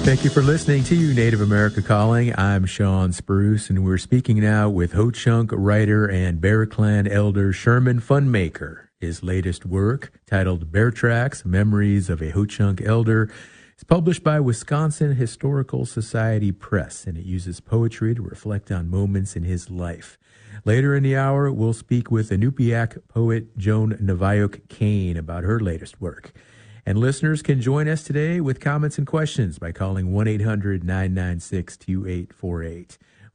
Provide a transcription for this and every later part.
Thank you for listening to Native America Calling. I'm Sean Spruce, and we're speaking now with Ho-Chunk writer and Bear Clan elder Sherman Funmaker. His latest work, titled Bear Tracks, Memories of a Ho-Chunk Elder, is published by Wisconsin Historical Society Press, and it uses poetry to reflect on moments in his life. Later in the hour, we'll speak with Inupiaq poet Joan Navajuk Kane about her latest work. And listeners can join us today with comments and questions by calling 1-800-996-2848.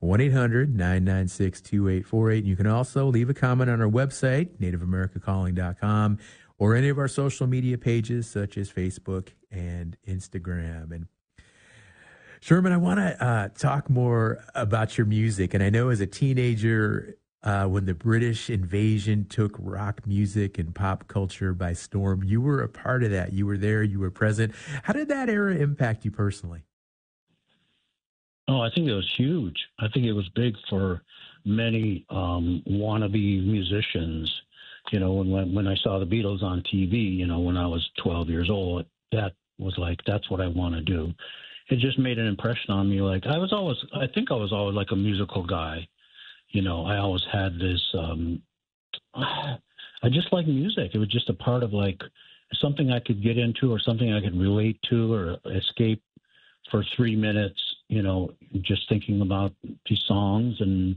1-800-996-2848. You can also leave a comment on our website, nativeamericacalling.com, or any of our social media pages such as Facebook and Instagram. And Sherman, I want to talk more about your music. And I know as a teenager, when the British invasion took rock music and pop culture by storm, you were a part of that. You were there, you were present. How did that era impact you personally? Oh, I think it was huge. I think it was big for many wannabe musicians. You know, when I saw the Beatles on TV, you know, when I was 12 years old, that was like, that's what I want to do. It just made an impression on me. Like, I think I was always like a musical guy. You know, I always had this, I just like music. It was just a part of like something I could get into or something I could relate to or escape for 3 minutes, you know, just thinking about these songs and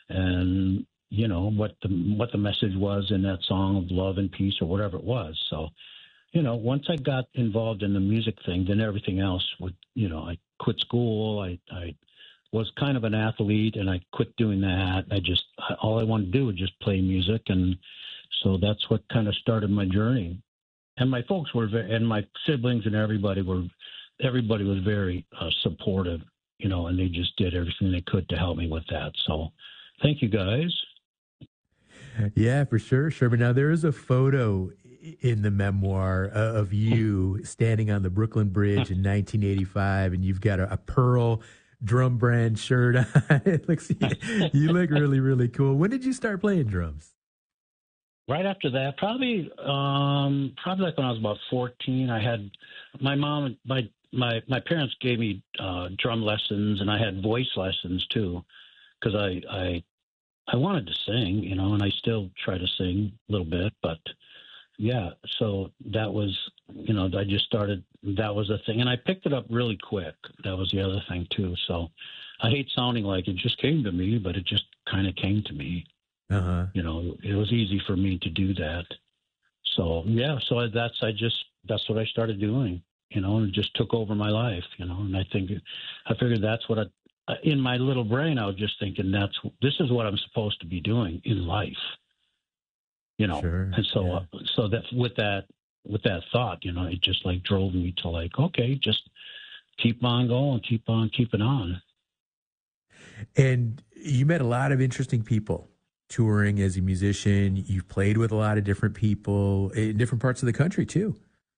you know, what the message was in that song of love and peace or whatever it was. So, you know, once I got involved in the music thing, then everything else would, you know, I quit school. I was kind of an athlete, and I quit doing that. All I wanted to do was just play music, and so that's what kind of started my journey. And my folks were, and my siblings and everybody was very supportive, you know, and they just did everything they could to help me with that. So, thank you guys. Yeah, for sure, Sherman. Now there is a photo in the memoir of you standing on the Brooklyn Bridge in 1985, and you've got a pearl drum brand shirt on. You look really, really cool. When did you start playing drums? Right after that, probably like when I was about 14. I had my mom, my parents gave me drum lessons, and I had voice lessons too, because I wanted to sing, you know, and I still try to sing a little bit, but yeah. So that was, you know, I just started. That was the thing, and I picked it up really quick. That was the other thing too. So I hate sounding like it just came to me, but it just kind of came to me. You know, it was easy for me to do that. So yeah, so that's what I started doing. You know, and it just took over my life. You know, and I figured that's what in my little brain I was just thinking this is what I'm supposed to be doing in life. You know, sure, and so yeah. So that with that thought, you know, it just like drove me to like, okay, just keep on going, keep on keeping on. And you met a lot of interesting people touring as a musician. You've played with a lot of different people in different parts of the country too.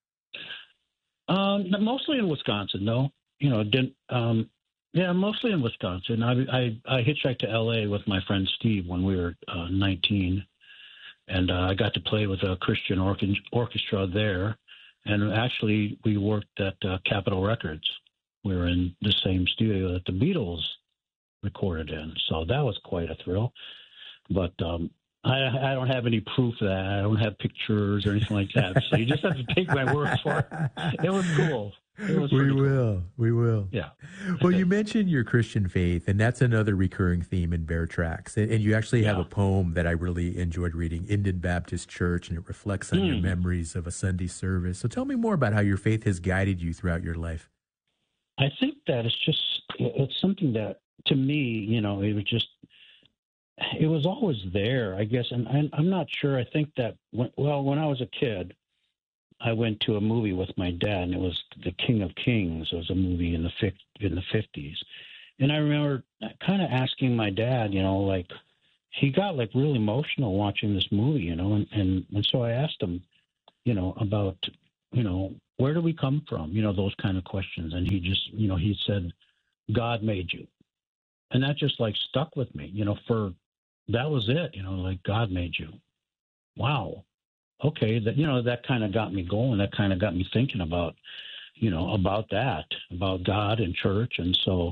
Mostly in Wisconsin, though. You know, mostly in Wisconsin. I hitchhiked to L.A. with my friend Steve when we were 19. And I got to play with a Christian orchestra there. And actually, we worked at Capitol Records. We were in the same studio that the Beatles recorded in. So that was quite a thrill. But I don't have any proof of that. I don't have pictures or anything like that. So you just have to take my word for it. It was cool. We will. Yeah. Well, you mentioned your Christian faith, and that's another recurring theme in Bear Tracks. And you actually have a poem that I really enjoyed reading, Indian Baptist Church, and it reflects on your memories of a Sunday service. So tell me more about how your faith has guided you throughout your life. I think that it's something that, to me, you know, it was always there, I guess. And I'm not sure. I think that, when I was a kid, I went to a movie with my dad, and it was The King of Kings. It was a movie in the 50s. And I remember kind of asking my dad, you know, like, he got like really emotional watching this movie, you know, and so I asked him, you know, about, you know, where do we come from? You know, those kind of questions. And he just, you know, he said, God made you. And that just like stuck with me, you know, that was it, you know, like God made you. Wow. Okay, that, you know, that kind of got me going. That kind of got me thinking about, you know, about that. about God and church, and so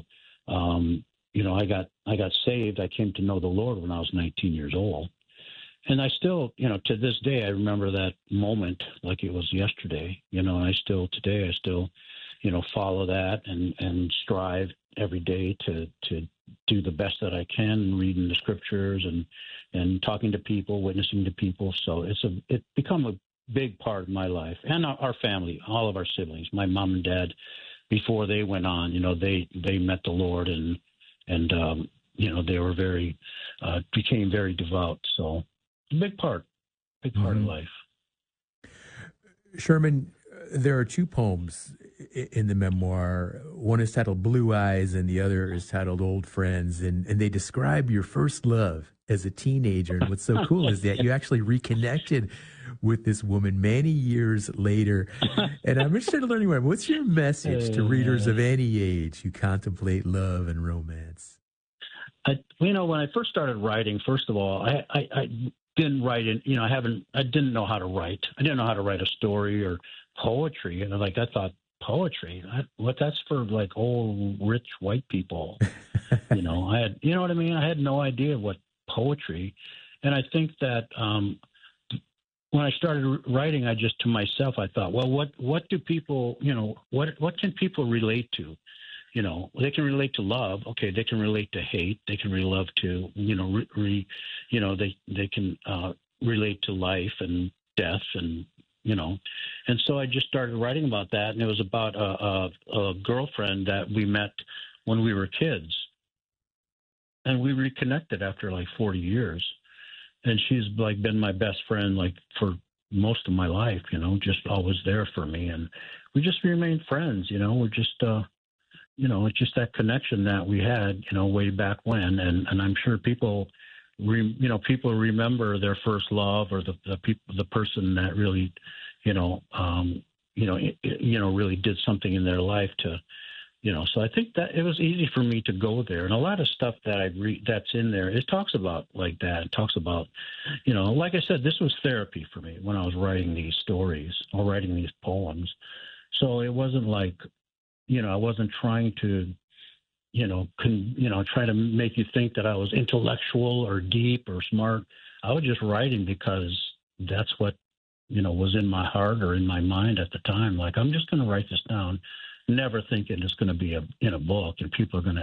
I got saved. I came to know the Lord when I was 19 years old, and I still, to this day, I remember that moment like it was yesterday. And I still follow that and strive every day to do the best that I can, reading the scriptures and talking to people, witnessing to people. So it's become a big part of my life and our family, all of our siblings. My mom and dad, before they went on, they met the Lord and they were became very devout. So a big part of life. Sherman, there are two poems in the memoir. One is titled Blue Eyes and the other is titled Old Friends. And they describe your first love as a teenager. And what's so cool is that you actually reconnected with this woman many years later. And I'm interested in learning more. What's your message to readers of any age who contemplate love and romance? When I first started writing, first of all, I didn't write it. I didn't know how to write. I didn't know how to write a story or poetry. And I thought, poetry? That's for like old rich white people. I had, what I mean? I had no idea what poetry. And I think that when I started writing, I just to myself, I thought, well, what do people, what can people relate to? They can relate to love. Okay, they can relate to hate. They can relate to, they can relate to life and death and so I just started writing about that, and it was about a girlfriend that we met when we were kids, and we reconnected after like 40 years, and she's like been my best friend like for most of my life, just always there for me, and we just remained friends, we're just it's just that connection that we had, way back when, and I'm sure people people remember their first love or the person that really, really did something in their life to, so I think that it was easy for me to go there. And a lot of stuff that I read that's in there, it talks about like that. It talks about, like I said, this was therapy for me when I was writing these stories or writing these poems. So it wasn't like, I wasn't trying to, try to make you think that I was intellectual or deep or smart. I was just writing because that's what, was in my heart or in my mind at the time. Like, I'm just going to write this down, never thinking it's going to be in a book and people are going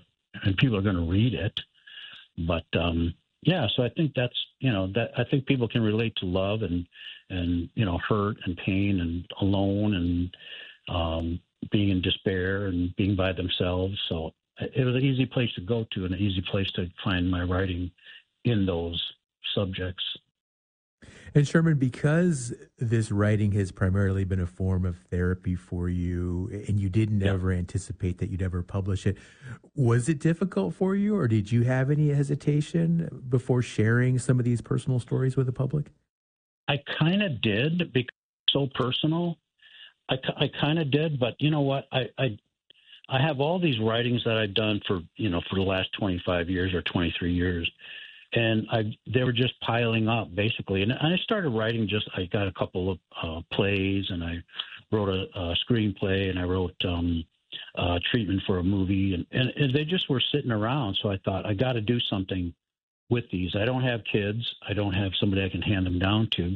to read it. But, so I think that's, I think people can relate to love and hurt and pain and alone and being in despair and being by themselves. So it was an easy place to go to and an easy place to find my writing in those subjects. And Sherman, because this writing has primarily been a form of therapy for you and you didn't ever anticipate that you'd ever publish it, was it difficult for you or did you have any hesitation before sharing some of these personal stories with the public? I kind of did because it's so personal. I kind of did, but you know what? I have all these writings that I've done for the last 25 years or 23 years, and they were just piling up basically. And I started writing I got a couple of plays, and I wrote a screenplay, and I wrote treatment for a movie, and they just were sitting around. So I thought I got to do something with these. I don't have kids. I don't have somebody I can hand them down to,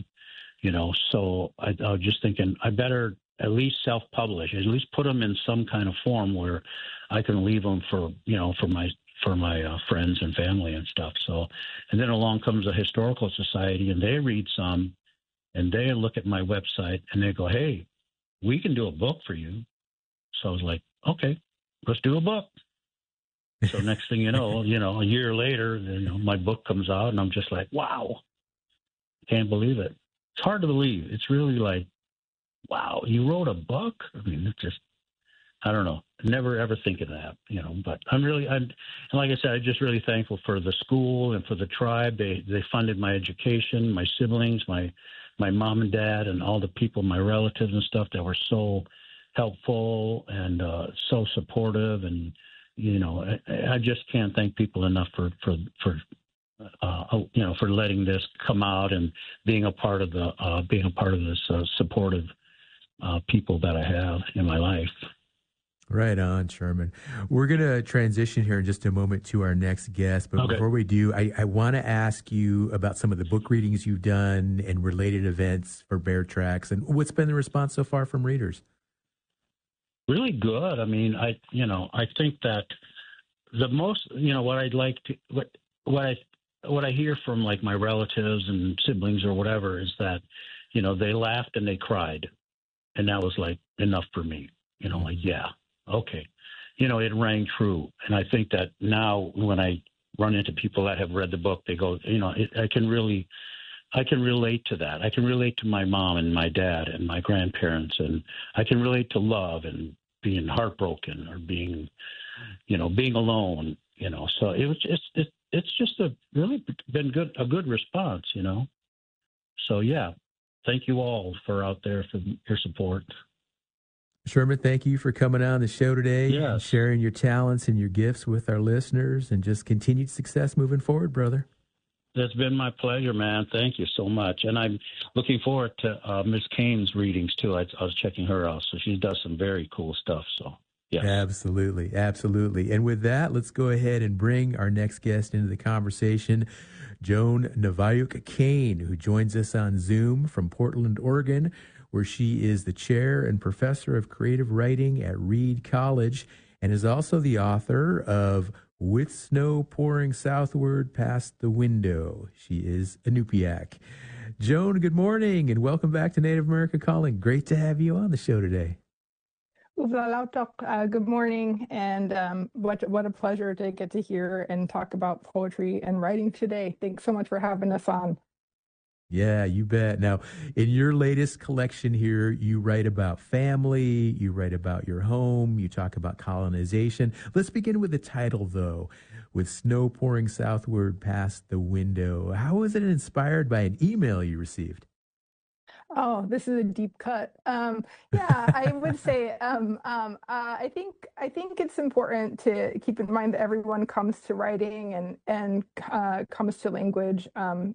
So I was just thinking I better at least self-publish, at least put them in some kind of form where I can leave them for my friends and family and stuff. So, and then along comes the Historical Society, and they read some, and they look at my website, and they go, "Hey, we can do a book for you." So I was like, "Okay, let's do a book." So next thing you know, a year later, my book comes out, and I'm just like, "Wow, can't believe it." It's hard to believe. It's really like, wow, you wrote a book? I mean, it's just, I don't know. Never ever think of that, but and like I said, I'm just really thankful for the school and for the tribe. They funded my education, my siblings, my mom and dad, and all the people, my relatives and stuff that were so helpful and so supportive. And, I just can't thank people enough for letting this come out and being a part of this supportive people that I have in my life. Right on, Sherman. We're going to transition here in just a moment to our next guest. But Okay. before we do, I want to ask you about some of the book readings you've done and related events for Bear Tracks. And what's been the response so far from readers? Really good. I mean, I think that the most, what I'd like to, what I hear from like my relatives and siblings or whatever is that, they laughed and they cried, and that was like enough for me. Like, Mhm. yeah, okay. It rang true, and I think that now when I run into people that have read the book, they go, I can relate to that. I can relate to my mom and my dad and my grandparents, and I can relate to love and being heartbroken or being alone. So it's just a really been a good response. So yeah, thank you all for out there for your support. Sherman, thank you for coming on the show today and Yes, sharing your talents and your gifts with our listeners, and just continued success moving forward, brother. it's been my pleasure, man. Thank you so much, and I'm looking forward to Miss Kane's readings too. I was checking her out, so she does some very cool stuff. So yes. Absolutely. Absolutely. And with that, let's go ahead and bring our next guest into the conversation, Joan Navayuk Kane, who joins us on Zoom from Portland, Oregon, where she is the chair and professor of creative writing at Reed College and is also the author of With Snow Pouring Southward Past the Window. She is Inupiaq. Joan, good morning and welcome back to Native America Calling. Great to have you on the show today. Uvlalautok, good morning, and what a pleasure to get to hear and talk about poetry and writing today. Thanks so much for having us on. Yeah, you bet. Now, in your latest collection here, you write about family, you write about your home, you talk about colonization. Let's begin with the title, though, With Snow Pouring Southward Past the Window. How was it inspired by an email you received? Oh, this is a deep cut. Yeah, I would say I think it's important to keep in mind that everyone comes to writing and comes to language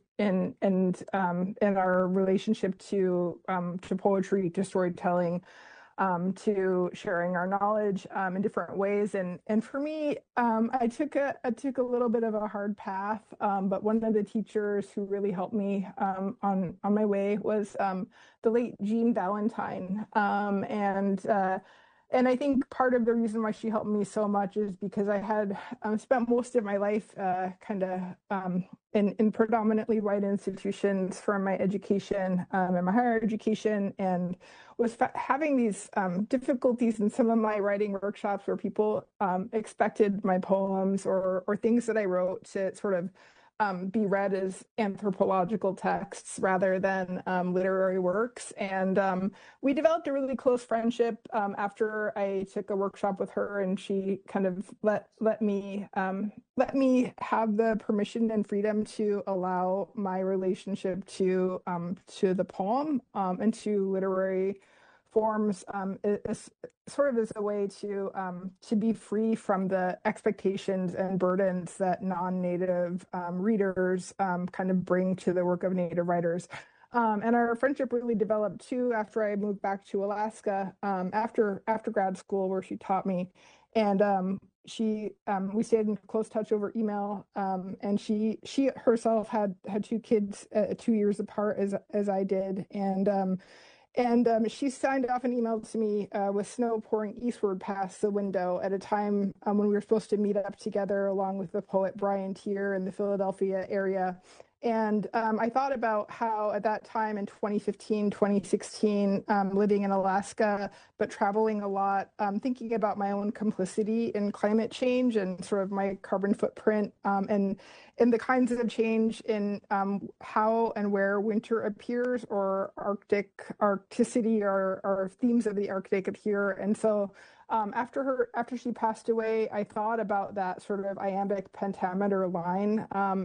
in our relationship to poetry, to storytelling, to sharing our knowledge in different ways. And for me, I took a little bit of a hard path, but one of the teachers who really helped me on my way was the late Jean Valentine, and I think part of the reason why she helped me so much is because I had spent most of my life kind of in predominantly white institutions for my education and my higher education, and was having these difficulties in some of my writing workshops where people expected my poems or things that I wrote to sort of be read as anthropological texts rather than literary works. And we developed a really close friendship after I took a workshop with her, and she kind of let me have the permission and freedom to allow my relationship to the poem and to literary forms is sort of as a way to be free from the expectations and burdens that non-native readers kind of bring to the work of native writers. And our friendship really developed too after I moved back to Alaska after grad school, where she taught me, and we stayed in close touch over email. And she herself had two kids 2 years apart as I did, and she signed off an email to me with snow pouring eastward past the window at a time when we were supposed to meet up together along with the poet Brian Tier in the Philadelphia area. And I thought about how at that time in 2015, 2016, living in Alaska, but traveling a lot, thinking about my own complicity in climate change and sort of my carbon footprint, and the kinds of change in how and where winter appears, or Arcticity, or themes of the Arctic appear. And so after she passed away, I thought about that sort of iambic pentameter line,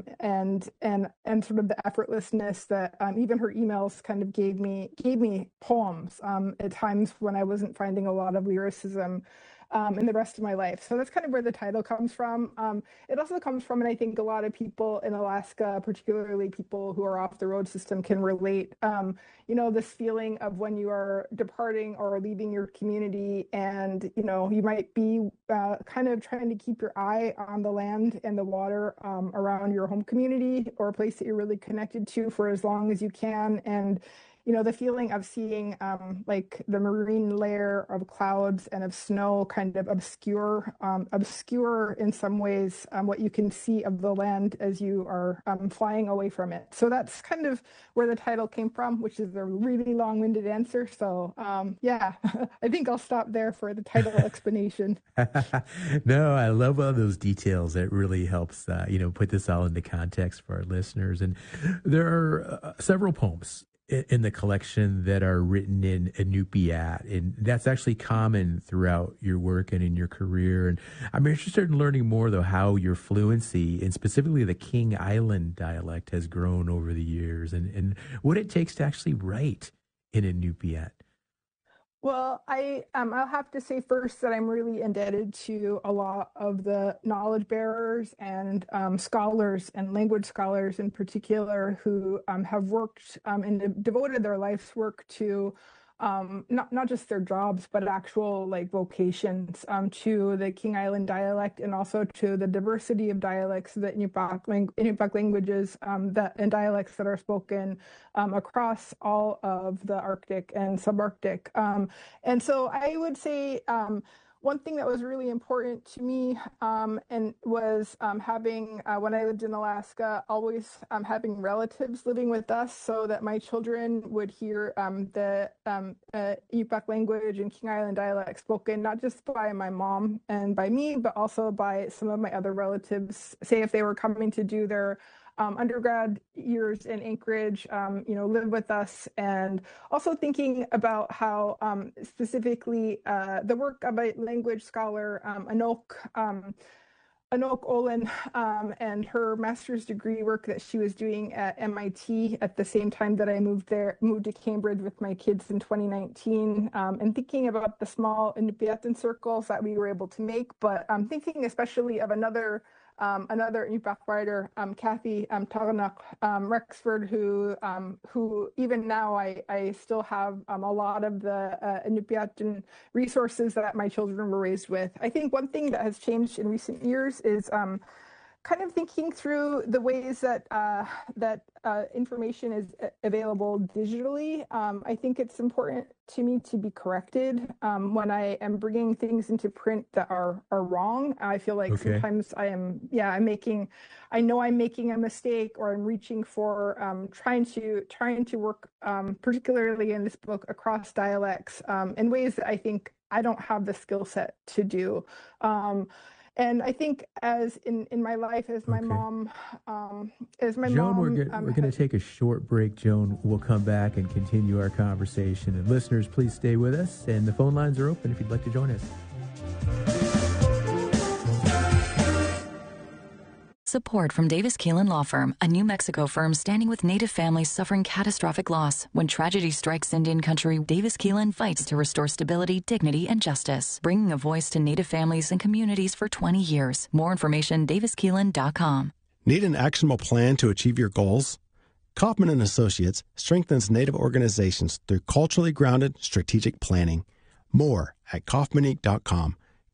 and sort of the effortlessness that even her emails kind of gave me poems at times when I wasn't finding a lot of lyricism in the rest of my life. So that's kind of where the title comes from. It also comes from, and I think a lot of people in Alaska, particularly people who are off the road system, can relate. This feeling of when you are departing or leaving your community, and you might be kind of trying to keep your eye on the land and the water around your home community or a place that you're really connected to for as long as you can. And the feeling of seeing like the marine layer of clouds and of snow kind of obscure in some ways what you can see of the land as you are flying away from it. So that's kind of where the title came from, which is a really long-winded answer. So yeah, I think I'll stop there for the title explanation. No, I love all those details. It really helps, put this all into context for our listeners. And there are several poems in the collection that are written in Inupiat, and that's actually common throughout your work and in your career. And I'm interested in learning more, though, how your fluency, and specifically the King Island dialect, has grown over the years, and what it takes to actually write in Inupiat. Well, I'll have to say first that I'm really indebted to a lot of the knowledge bearers and scholars and language scholars in particular who have worked and devoted their life's work to not just their jobs, but actual like vocations to the King Island dialect and also to the diversity of dialects that Inupiaq languages and dialects that are spoken across all of the Arctic and subarctic. And so I would say one thing that was really important to me and was having, when I lived in Alaska, always having relatives living with us so that my children would hear the Inupiaq language and King Island dialect spoken, not just by my mom and by me, but also by some of my other relatives, say if they were coming to do their undergrad years in Anchorage, live with us, and also thinking about how specifically the work of a language scholar, Anouk Olin, and her master's degree work that she was doing at MIT at the same time that I moved to Cambridge with my kids in 2019, and thinking about the small Inupiatan circles that we were able to make, but thinking especially of another Inupiaq writer, Kathy Taranaq Rexford, who even now I still have a lot of the Inupiatan resources that my children were raised with. I think one thing that has changed in recent years is kind of thinking through the ways that information is available digitally. I think it's important to me to be corrected when I am bringing things into print that are wrong. I feel like sometimes I'm making a mistake, or I'm reaching for trying to work particularly in this book across dialects in ways that I think I don't have the skill set to do. And I think as in my life, as my mom, Joan, we're going to take a short break. Joan, we'll come back and continue our conversation. And listeners, please stay with us. And the phone lines are open if you'd like to join us. Support from Davis Keelan Law Firm, a New Mexico firm standing with Native families suffering catastrophic loss. When tragedy strikes Indian country, Davis Keelan fights to restore stability, dignity, and justice, bringing a voice to Native families and communities for 20 years. More information, daviskeelan.com. Need an actionable plan to achieve your goals? Kaufman & Associates strengthens Native organizations through culturally grounded strategic planning. More at kaufmaninc.com,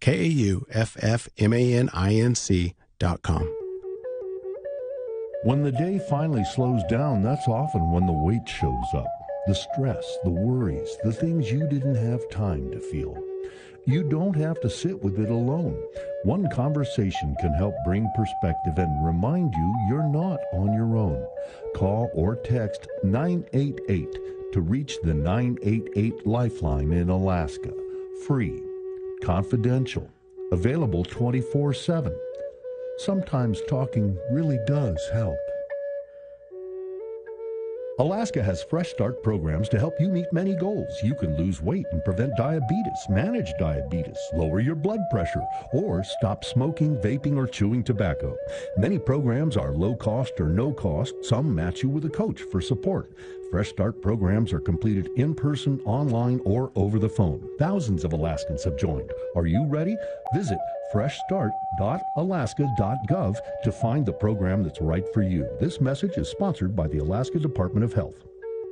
KAUFFMANINC.com. When the day finally slows down, that's often when the weight shows up. The stress, the worries, the things you didn't have time to feel. You don't have to sit with it alone. One conversation can help bring perspective and remind you you're not on your own. Call or text 988 to reach the 988 Lifeline in Alaska. Free, confidential, available 24/7. Sometimes talking really does help. Alaska has Fresh Start programs to help you meet many goals. You can lose weight and prevent diabetes, manage diabetes, lower your blood pressure, or stop smoking, vaping, or chewing tobacco. Many programs are low cost or no cost. Some match you with a coach for support. Fresh Start programs are completed in person, online, or over the phone. Thousands of Alaskans have joined. Are you ready? Visit freshstart.alaska.gov to find the program that's right for you. This message is sponsored by the Alaska Department of Health.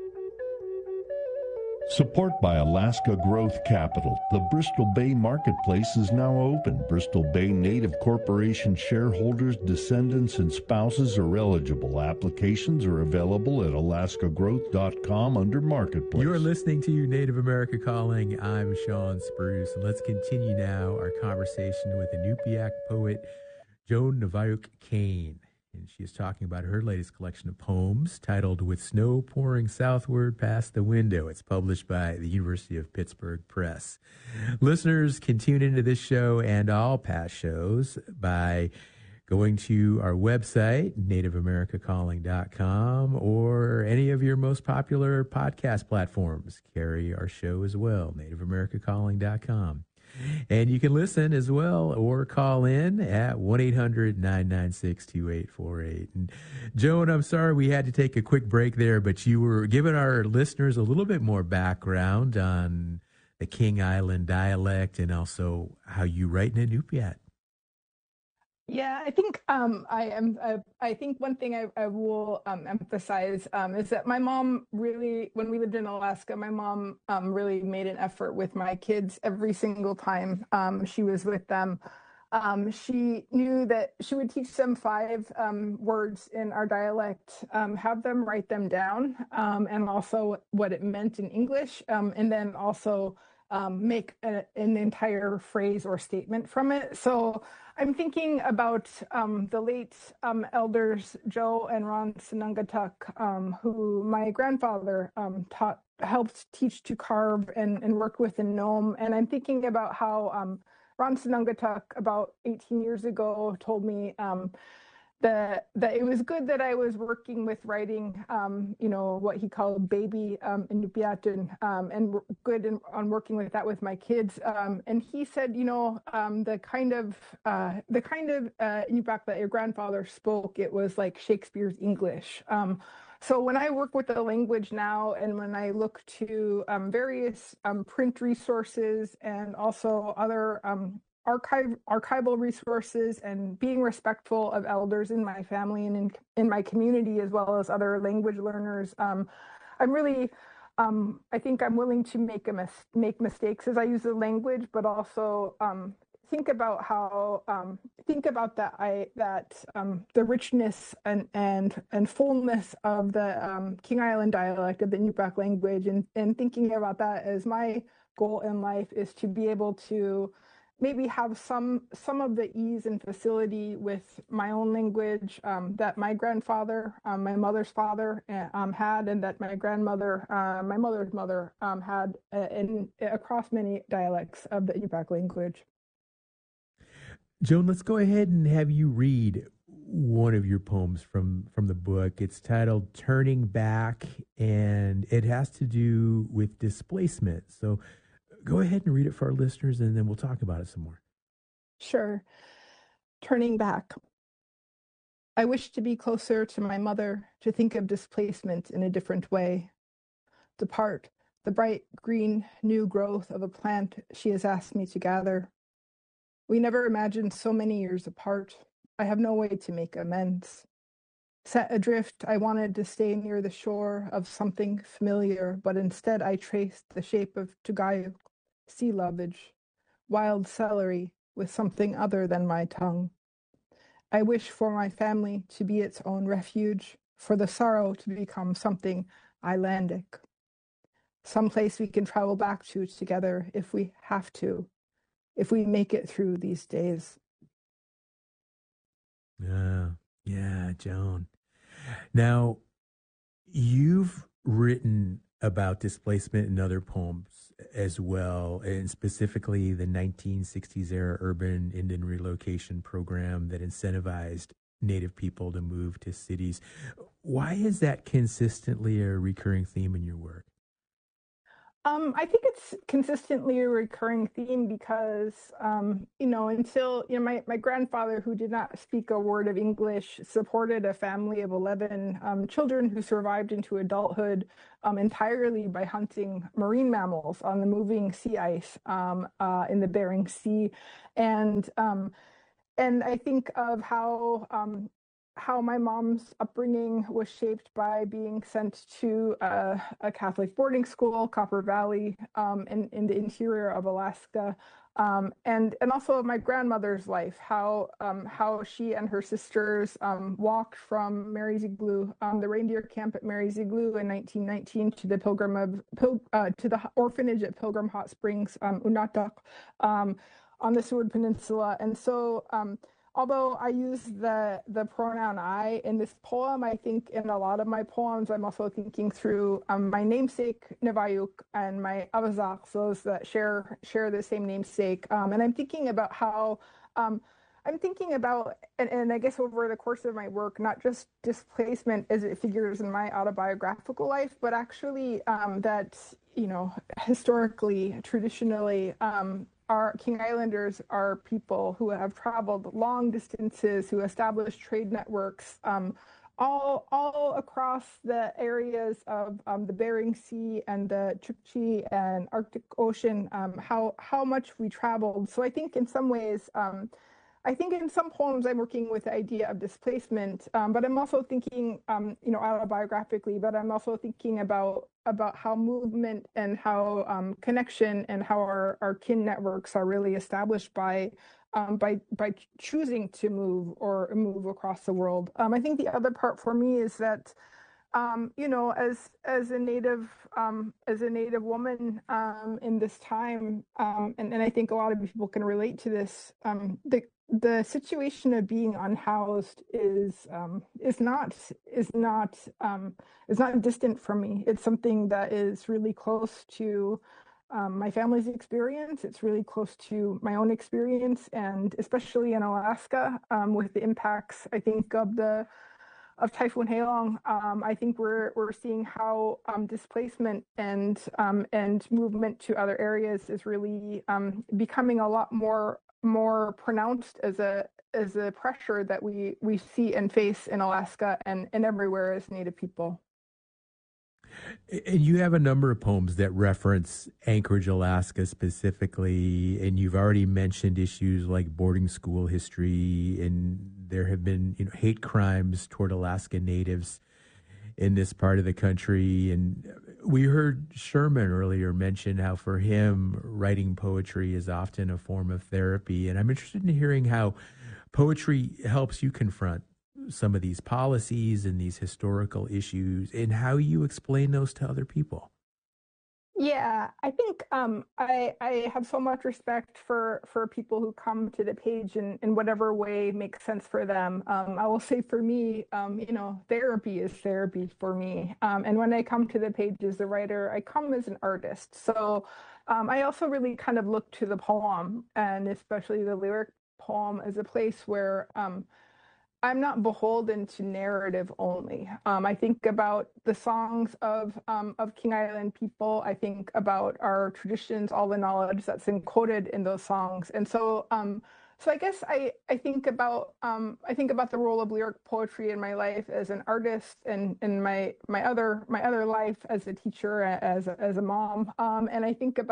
Support by Alaska Growth Capital. The Bristol Bay Marketplace is now open. Bristol Bay Native Corporation shareholders, descendants, and spouses are eligible. Applications are available at alaskagrowth.com under Marketplace. You're listening to Native America Calling. I'm Sean Spruce, and let's continue now our conversation with Inupiaq poet Joan Navajuk Kane. And she is talking about her latest collection of poems titled With Snow Pouring Southward Past the Window. It's published by the University of Pittsburgh Press. Listeners can tune into this show and all past shows by going to our website, nativeamericacalling.com, or any of your most popular podcast platforms. Carry our show as well, nativeamericacalling.com. And you can listen as well or call in at 1-800-996-2848. And Joan, I'm sorry we had to take a quick break there, but you were giving our listeners a little bit more background on the King Island dialect and also how you write in Inupiat. Yeah, I think I think one thing I will emphasize is that my mom really, when we lived in Alaska, my mom really made an effort with my kids every single time she was with them. She knew that she would teach them 5 words in our dialect, have them write them down, and also what it meant in English, and then also make an entire phrase or statement from it. So I'm thinking about the late elders Joe and Ron Sinungatuk, who my grandfather helped teach to carve and work with in Nome. And I'm thinking about how Ron Sinungatuk about 18 years ago told me that it was good that I was working with writing, what he called baby Inupiatan, and good on working with that with my kids. And he said, the kind of Inupiaq that your grandfather spoke, it was like Shakespeare's English. So when I work with the language now, and when I look to various print resources and also other archival resources, and being respectful of elders in my family and in my community, as well as other language learners, I'm really, I think I'm willing to make mistakes as I use the language, but also think about how the richness and fullness of the King Island dialect of the Inupiaq language, and thinking about that as my goal in life is to be able to maybe have some of the ease and facility with my own language that my grandfather, my mother's father had, and that my grandmother, my mother's mother had across many dialects of the Inupiaq language. Joan, let's go ahead and have you read one of your poems from the book. It's titled Turning Back, and it has to do with displacement. So go ahead and read it for our listeners, and then we'll talk about it some more. Sure. Turning back. I wish to be closer to my mother, to think of displacement in a different way. Depart, the bright green new growth of a plant she has asked me to gather. We never imagined so many years apart. I have no way to make amends. Set adrift, I wanted to stay near the shore of something familiar, but instead I traced the shape of Tugayuk, sea lovage, wild celery with something other than my tongue. I wish for my family to be its own refuge, for the sorrow to become something islandic. Someplace we can travel back to together if we have to, if we make it through these days. Yeah, Joan. Now, you've written about displacement in other poems as well, and specifically the 1960s era urban Indian relocation program that incentivized Native people to move to cities. Why is that consistently a recurring theme in your work? I think it's consistently a recurring theme because, until, my grandfather, who did not speak a word of English, supported a family of 11 children who survived into adulthood entirely by hunting marine mammals on the moving sea ice in the Bering Sea. And and I think of how my mom's upbringing was shaped by being sent to a Catholic boarding school, Copper Valley, in the interior of Alaska, and also of my grandmother's life, how she and her sisters walked from Mary's Igloo, the reindeer camp at Mary's Igloo in 1919 to the to the orphanage at Pilgrim Hot Springs, Unatak, on the Seward Peninsula. And so, although I use the pronoun I in this poem, I think in a lot of my poems, I'm also thinking through my namesake Navajuk and my Avazak, those that share the same namesake. And I'm thinking about how I'm thinking about, and I guess over the course of my work, not just displacement as it figures in my autobiographical life, but actually that, historically, traditionally, our King Islanders are people who have traveled long distances, who established trade networks, all across the areas of the Bering Sea and the Chukchi and Arctic Ocean, how much we traveled. So I think in some ways, I think in some poems I'm working with the idea of displacement, but I'm also thinking, autobiographically, but I'm also thinking about how movement and how connection and how our kin networks are really established by choosing to move across the world. I think the other part for me is that as a native woman in this time, and I think a lot of people can relate to this. The situation of being unhoused is not distant from me. It's something that is really close to my family's experience. It's really close to my own experience, and especially in Alaska, with the impacts, I think, of Typhoon Halong. I think we're seeing how displacement and movement to other areas is really becoming a lot more pronounced as a pressure that we see and face in Alaska and everywhere as Native people. And you have a number of poems that reference Anchorage, Alaska specifically, and you've already mentioned issues like boarding school history, and there have been hate crimes toward Alaska Natives in this part of the country. And we heard Sherman earlier mention how for him, writing poetry is often a form of therapy. And I'm interested in hearing how poetry helps you confront some of these policies and these historical issues and how you explain those to other people. Yeah, I think I have so much respect for people who come to the page in whatever way makes sense for them. I will say for me, therapy is therapy for me. And when I come to the page as a writer, I come as an artist. So I also really kind of look to the poem, and especially the lyric poem, as a place where I'm not beholden to narrative only. I think about the songs of King Island people. I think about our traditions, all the knowledge that's encoded in those songs, and so I guess I think about the role of lyric poetry in my life as an artist, and in my other life as a teacher, as a mom, and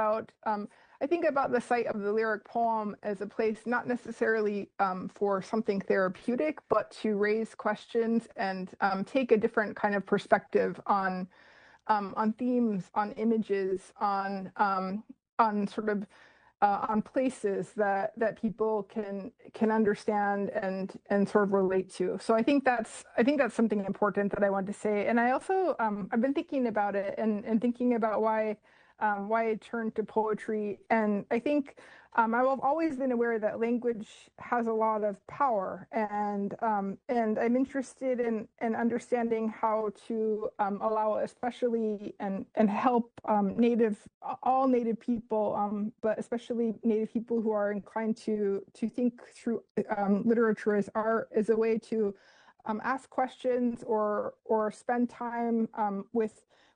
I think about the site of the lyric poem as a place not necessarily for something therapeutic, but to raise questions and take a different kind of perspective on themes, on images, on sort of on places that people can understand and sort of relate to. So I think that's something important that I want to say. And I also I've been thinking about it and thinking about why I turned to poetry. And I think I've always been aware that language has a lot of power, and I'm interested in understanding how to allow, especially and help all Native people, but especially Native people who are inclined to think through literature as art, as a way to ask questions or spend time with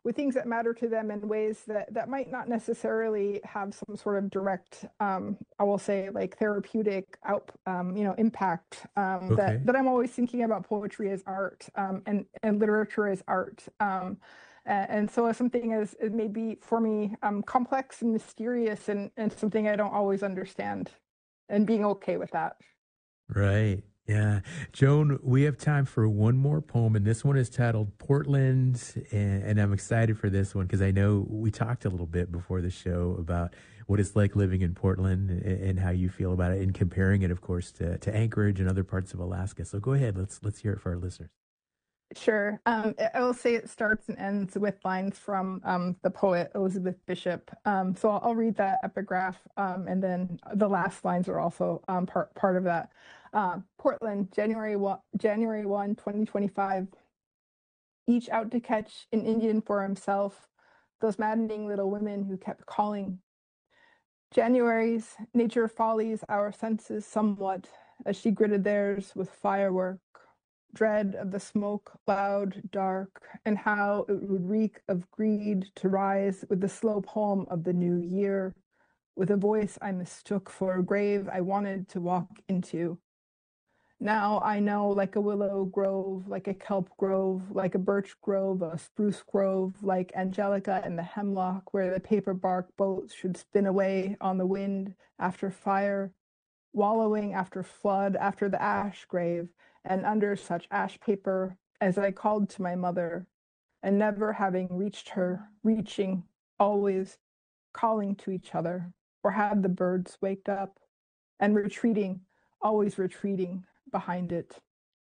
things that matter to them in ways that might not necessarily have some sort of direct, I will say, like therapeutic impact. Okay. That I'm always thinking about poetry as art, and literature as art. And so something is maybe for me complex and mysterious, and something I don't always understand, and being okay with that. Right. Yeah. Joan, we have time for one more poem, and this one is titled Portland. And I'm excited for this one because I know we talked a little bit before the show about what it's like living in Portland and how you feel about it, and comparing it, of course, to Anchorage and other parts of Alaska. So go ahead. Let's hear it for our listeners. Sure. I will say it starts and ends with lines from the poet Elizabeth Bishop. So I'll read that epigraph, and then the last lines are also part of that. Portland, January 1, 2025. Each out to catch an Indian for himself, those maddening little women who kept calling. January's nature follies our senses somewhat as she gritted theirs with firework. Dread of the smoke, loud, dark, and how it would reek of greed to rise with the slow poem of the new year, with a voice I mistook for a grave I wanted to walk into. Now I know, like a willow grove, like a kelp grove, like a birch grove, a spruce grove, like Angelica and the hemlock, where the paper bark boats should spin away on the wind after fire, wallowing after flood, after the ash grave, and under such ash paper as I called to my mother, and never having reached her, reaching, always calling to each other, or had the birds waked up, and retreating, always retreating behind it.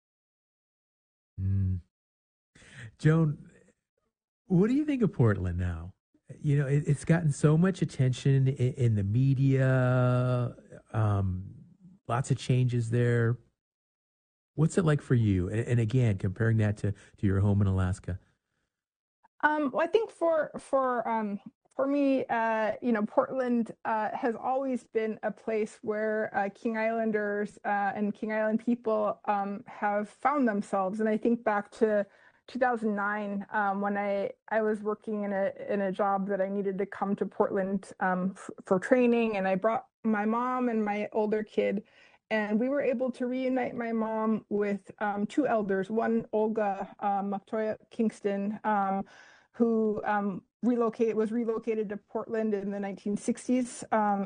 Mm. Joan, what do you think of Portland now? You know, it's gotten so much attention in the media, lots of changes there. What's it like for you? And again, comparing that to your home in Alaska. Well, I think for me, Portland has always been a place where King Islanders and King Island people have found themselves. And I think back to 2009 when I was working in a job that I needed to come to Portland for training, and I brought my mom and my older kid. And we were able to reunite my mom with two elders, one Olga Maptoya Kingston, who was relocated to Portland in the 1960s,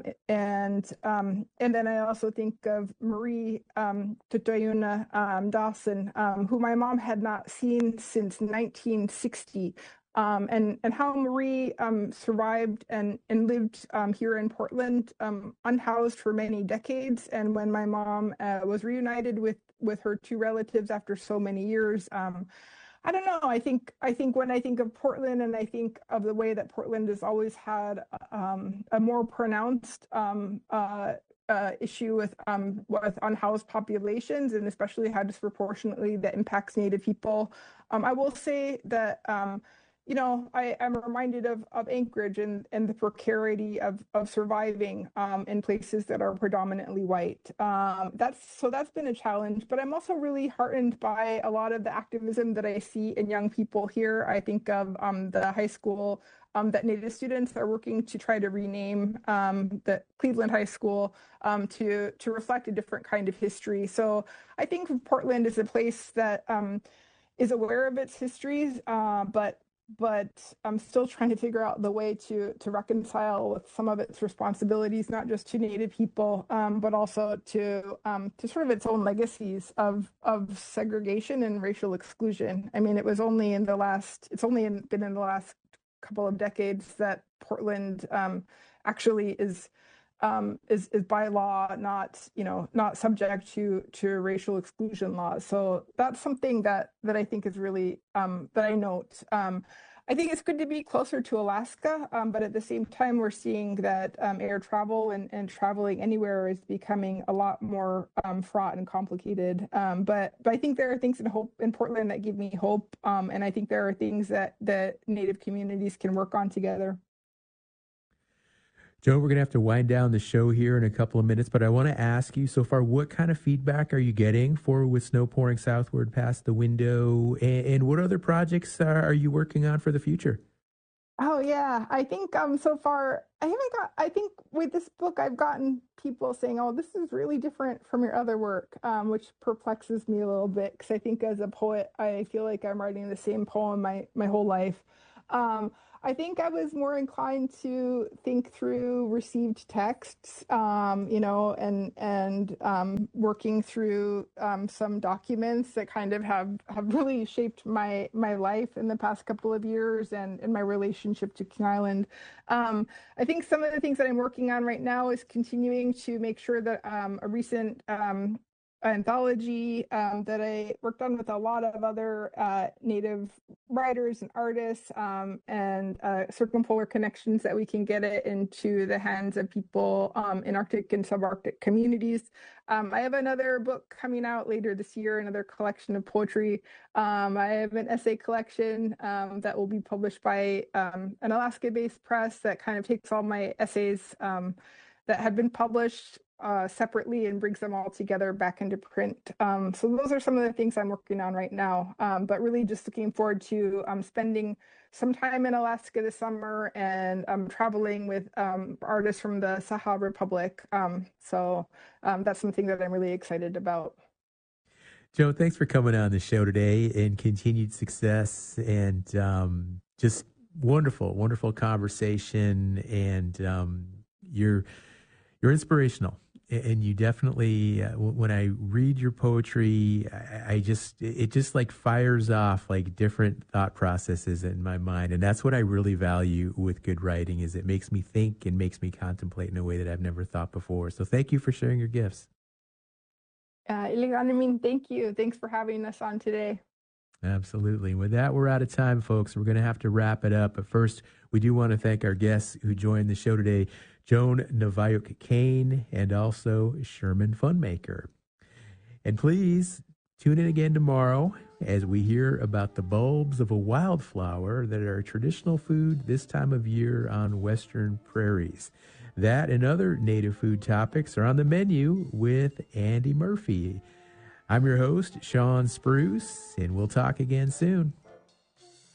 and then I also think of Marie Tutoyuna Dawson, who my mom had not seen since 1960. And how Marie survived and lived here in Portland, unhoused for many decades. And when my mom was reunited with her two relatives after so many years, I don't know. I think when I think of Portland, and I think of the way that Portland has always had a more pronounced issue with unhoused populations, and especially how disproportionately that impacts Native people. I will say that I'm reminded of Anchorage and the precarity of surviving in places that are predominantly white. That's been a challenge, but I'm also really heartened by a lot of the activism that I see in young people here. I think of the high school that Native students are working to try to rename the Cleveland High School to reflect a different kind of history. So I think Portland is a place that is aware of its histories, but I'm still trying to figure out the way to reconcile with some of its responsibilities, not just to Native people, but also to sort of its own legacies of segregation and racial exclusion. I mean, it's only been in the last couple of decades that Portland actually is by law not subject to racial exclusion laws. So that's something that I think is really that I note. I think it's good to be closer to Alaska, but at the same time, we're seeing that air travel and traveling anywhere is becoming a lot more fraught and complicated. But I think there are things in Portland that give me hope, and I think there are things that Native communities can work on together. Joe, we're going to have to wind down the show here in a couple of minutes, but I want to ask you so far, what kind of feedback are you getting for With Snow Pouring Southward Past the Window? And what other projects are you working on for the future? Oh yeah, I think so far I haven't got. I think with this book I've gotten people saying, "Oh, this is really different from your other work," which perplexes me a little bit because I think as a poet I feel like I'm writing the same poem my whole life. Um, I think I was more inclined to think through received texts, and working through some documents that kind of have really shaped my life in the past couple of years and my relationship to King Island. I think some of the things that I'm working on right now is continuing to make sure that a recent anthology that I worked on with a lot of other Native writers and artists and circumpolar connections, that we can get it into the hands of people in Arctic and subarctic communities. I have another book coming out later this year, another collection of poetry. I have an essay collection that will be published by an Alaska-based press that kind of takes all my essays that have been published separately and brings them all together back into print. So those are some of the things I'm working on right now, but really just looking forward to spending some time in Alaska this summer and traveling with artists from the Saha Republic. So that's something that I'm really excited about. Joan, thanks for coming on the show today, and continued success, and just wonderful, wonderful conversation. And you're inspirational, and you definitely, when I read your poetry, it just like fires off like different thought processes in my mind. And that's what I really value with good writing, is it makes me think and makes me contemplate in a way that I've never thought before. So thank you for sharing your gifts. Iligan, thank you. Thanks for having us on today. Absolutely. With that, we're out of time, folks. We're going to have to wrap it up. But first, we do want to thank our guests who joined the show today, Joan Navajuk-Kane and also Sherman Funmaker. And please tune in again tomorrow as we hear about the bulbs of a wildflower that are traditional food this time of year on Western prairies. That and other native food topics are on the menu with Andy Murphy. I'm your host, Sean Spruce, and we'll talk again soon.